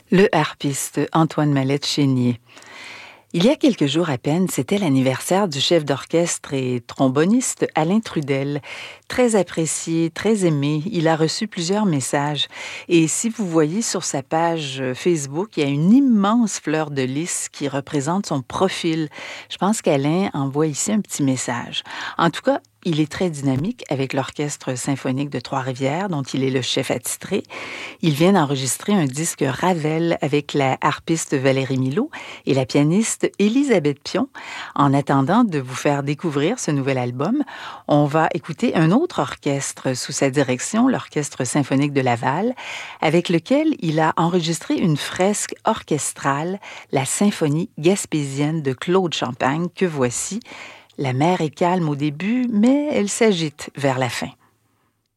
Le harpiste Antoine Mallette-Chénier. Il y a quelques jours à peine, c'était l'anniversaire du chef d'orchestre et tromboniste Alain Trudel. Très apprécié, très aimé, il a reçu plusieurs messages. Et si vous voyez sur sa page Facebook, il y a une immense fleur de lys qui représente son profil. Je pense qu'Alain envoie ici un petit message. En tout cas, il est très dynamique avec l'Orchestre symphonique de Trois-Rivières, dont il est le chef attitré. Il vient d'enregistrer un disque Ravel avec la harpiste Valérie Milot et la pianiste Élisabeth Pion. En attendant de vous faire découvrir ce nouvel album, on va écouter un autre orchestre sous sa direction, l'Orchestre symphonique de Laval, avec lequel il a enregistré une fresque orchestrale, la Symphonie gaspésienne de Claude Champagne, que voici. La mer est calme au début, mais elle s'agite vers la fin.